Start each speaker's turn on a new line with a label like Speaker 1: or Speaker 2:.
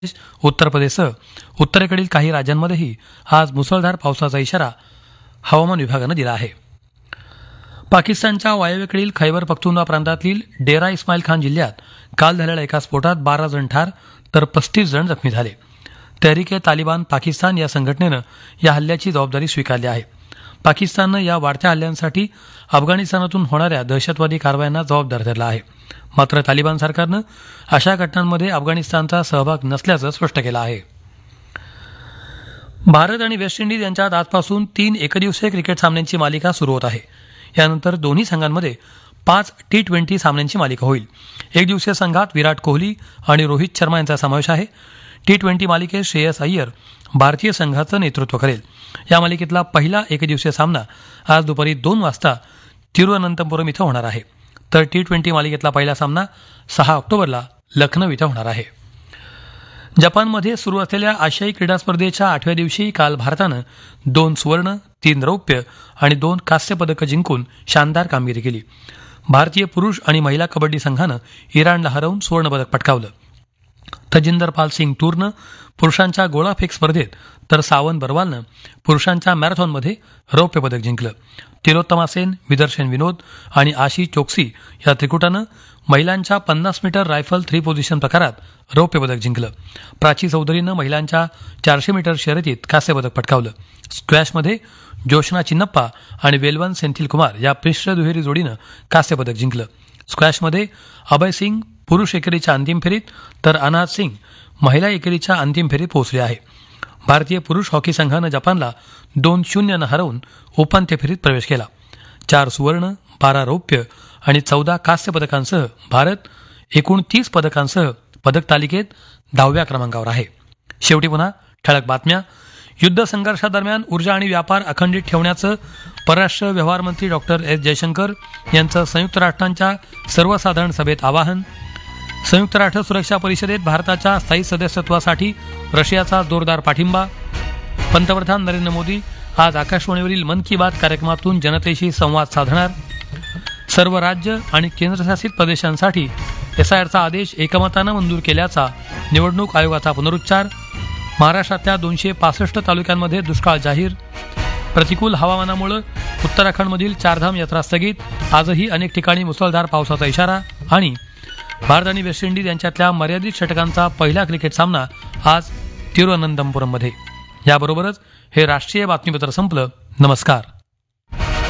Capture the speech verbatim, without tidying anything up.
Speaker 1: उत्तर प्रदेशसह उत्तरेकडील काही राज्यांमध्येही आज मुसळधार पावसाचा इशारा हवामान विभागानं दिला आहे. पाकिस्तानच्या वायव्येकडील खैबर पख्तुनख्वा प्रांतातील डेरा इस्माईल खान जिल्ह्यात काल झालेल्या एका स्फोटात बारा जण ठार तर पस्तीस जण जखमी झाले. तहरीक ए तालिबान पाकिस्तान या संघटनेनं या हल्ल्याची जबाबदारी स्वीकारली आहे. पाकिस्ताननं या वाढत्या हल्ल्यांसाठी अफगाणिस्तानातून होणाऱ्या दहशतवादी कारवायांना जबाबदार धरला आहे. मात्र तालिबान सरकारनं अशा घटनांमध्ये अफगाणिस्तानचा सहभाग नसल्याचं स्पष्ट केलं आहे. भारत आणि वेस्ट इंडिज यांच्यात आजपासून तीन एकदिवसीय क्रिकेट सामन्यांची मालिका सुरू होत आहे. यानंतर दोन्ही संघांमध्ये पाच टी ट्वेंटी सामन्यांची मालिका होईल. एक दिवसीय संघात विराट कोहली आणि रोहित शर्मा यांचा समावेश आहे. टी ट्वेंटी मालिकेत श्रेयस अय्यर भारतीय संघाचं नेतृत्व करेल. या मालिकेतला पहिला एकदिवसीय सामना आज दुपारी दोन वाजता तिरुअनंतपुरम इथं होणार आहे. तर टी ट्वेंटी मालिकेतला पहिला सामना सहा ऑक्टोबरला लखनौ इथं होणार आहे. जपानमध्ये सुरू असलेल्या आशियाई क्रीडा स्पर्धेच्या आठव्या दिवशी काल भारतानं दोन सुवर्ण, तीन रौप्य आणि दोन कांस्य पदकं जिंकून शानदार कामगिरी केली. भारतीय पुरुष आणि महिला कबड्डी संघानं इराणला हरवून सुवर्णपदक पटकावलं. तजिंदर पाल सिंग टूरनं पुरुषांच्या गोळाफेक स्पर्धेत तर सावन बरवालनं पुरुषांच्या मॅरेथॉनमध्ये रौप्य पदक जिंकलं. तिलोत्तमा सेन, विदर्शन विनोद आणि आशी चोक्सी या त्रिकुटानं महिलांच्या पन्नास मीटर रायफल थ्री पोझिशन प्रकारात रौप्य पदक जिंकलं. प्राची चौधरीनं महिलांच्या चारशे मीटर शर्यतीत कांस्य पदक पटकावलं. स्क्वॅशमध्ये जोशना चिन्नप्पा आणि वेलवन सेंथिल कुमार या मिश्र दुहेरी जोडीनं कांस्य पदक जिंकलं. स्क्वॅशमध्ये अभय सिंग पुरुष एकेरीच्या अंतिम फेरीत तर अनाज सिंग महिला एकेरीच्या अंतिम फेरीत पोहोचले आहे. भारतीय पुरुष हॉकी संघानं जपानला दोन शून्यनं हरवून उपांत्य फेरीत प्रवेश केला. चार सुवर्ण, बारा रौप्य आणि चौदा कांस्य पदकांसह भारत एकूण तीस पदकांसह पदक तालिकेत दहाव्या क्रमांकावर आहे. शेवटी पुन्हा ठळक बातम्या. युद्ध संघर्षादरम्यान ऊर्जा आणि व्यापार अखंडित ठेवण्याचं परराष्ट्र व्यवहार मंत्री डॉक्टर एस जयशंकर यांचं संयुक्त राष्ट्रांच्या सर्वसाधारण सभेत आवाहन. संयुक्त राष्ट्र सुरक्षा परिषदेत भारताच्या स्थायी सदस्यत्वासाठी रशियाचा जोरदार पाठिंबा. पंतप्रधान नरेंद्र मोदी आज आकाशवाणीवरील मन की बात कार्यक्रमातून जनतेशी संवाद साधणार. सर्व राज्य आणि केंद्रशासित प्रदेशांसाठी एसआयआरचा आदेश एकमतानं मंजूर केल्याचा निवडणूक आयोगाचा पुनरुच्चार. महाराष्ट्रातल्या दोनशे पासष्ट तालुक्यांमध्ये दुष्काळ जाहीर. प्रतिकूल हवामानामुळे उत्तराखंडमधील चारधाम यात्रा स्थगित. आजही अनेक ठिकाणी मुसळधार पावसाचा इशारा. आणि भारत आणि वेस्ट इंडिज यांच्यातल्या मर्यादित षटकांचा पहिला क्रिकेट सामना आज तिरुअनंतपुरममध्ये. याबरोबरच हे राष्ट्रीय बातमीपत्र संपलं. नमस्कार.